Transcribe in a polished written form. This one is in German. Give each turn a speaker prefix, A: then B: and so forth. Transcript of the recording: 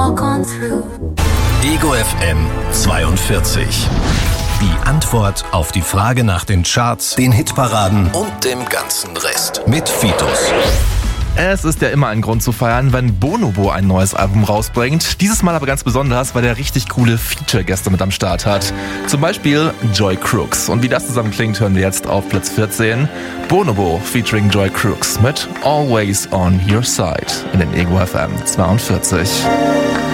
A: Ego FM 42. Die Antwort auf die Frage nach den Charts, den Hitparaden und dem ganzen Rest. Mit Fitus.
B: Es ist ja immer ein Grund zu feiern, wenn Bonobo ein neues Album rausbringt. Dieses Mal aber ganz besonders, weil er richtig coole Feature-Gäste mit am Start hat. Zum Beispiel Joy Crooks. Und wie das zusammen klingt, hören wir jetzt auf Platz 14. Bonobo featuring Joy Crooks mit Always on Your Side in den Ego FM 42.